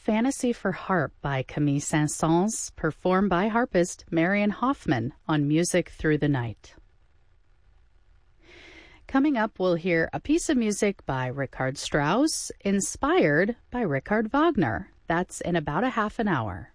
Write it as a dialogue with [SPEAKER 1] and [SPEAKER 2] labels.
[SPEAKER 1] Fantasy for Harp by Camille Saint-Saëns, performed by harpist Marian Hoffman on Music Through the Night. Coming up, we'll hear a piece of music by Richard Strauss, inspired by Richard Wagner. That's in about a half an hour.